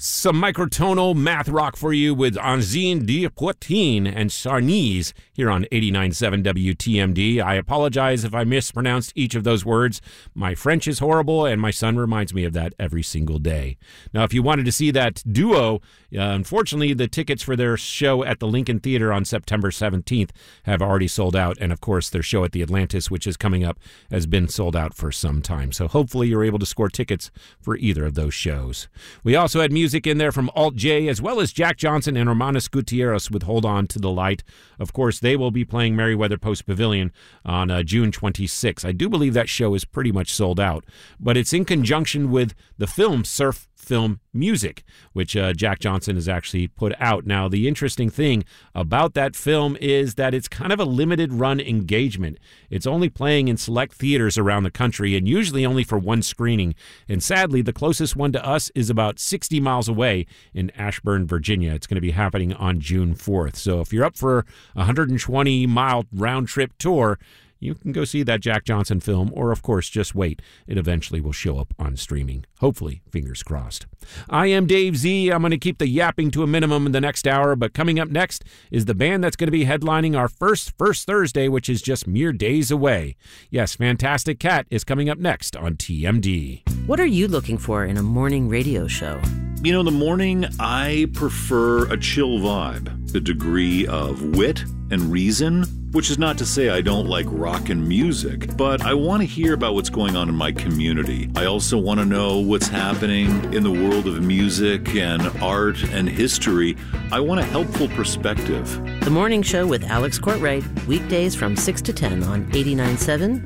some microtonal math rock for you with Anzine de Poitin and Sarnese here on 89.7 WTMD. I apologize if I mispronounced each of those words. My French is horrible, and my son reminds me of that every single day. Now, if you wanted to see that duo, unfortunately, the tickets for their show at the Lincoln Theater on September 17th have already sold out, and of course, their show at the Atlantis, which is coming up, has been sold out for some time. So hopefully you're able to score tickets for either of those shows. We also had music in there from Alt J, as well as Jack Johnson and Hermanos Gutierrez with Hold On to the Light. Of course, they will be playing Merriweather Post Pavilion on June 26. I do believe that show is pretty much sold out, but it's in conjunction with the film Surf Film Music, which Jack Johnson has actually put out. Now, the interesting thing about that film is that it's kind of a limited run engagement. It's only playing in select theaters around the country and usually only for one screening. And sadly, the closest one to us is about 60 miles away in Ashburn, Virginia. It's going to be happening on June 4th. So if you're up for a 120-mile round-trip tour, you can go see that Jack Johnson film, or, of course, just wait. It eventually will show up on streaming. Hopefully, fingers crossed. I am Dave Z. I'm going to keep the yapping to a minimum in the next hour, but coming up next is the band that's going to be headlining our first Thursday, which is just mere days away. Yes, Fantastic Cat is coming up next on TMD. What are you looking for in a morning radio show? You know, in the morning, I prefer a chill vibe, a degree of wit and reason, which is not to say I don't like rock and music, but I want to hear about what's going on in my community. I also want to know what's happening in the world of music and art and history. I want a helpful perspective. The Morning Show with Alex Courtwright, weekdays from 6 to 10 on 89.7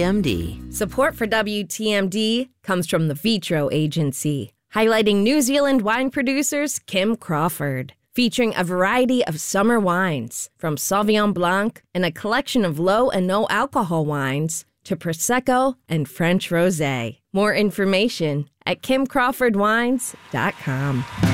TMD. Support for WTMD comes from the Vitro Agency, highlighting New Zealand wine producers Kim Crawford, featuring a variety of summer wines, from Sauvignon Blanc and a collection of low and no alcohol wines to Prosecco and French Rosé. More information at kimcrawfordwines.com.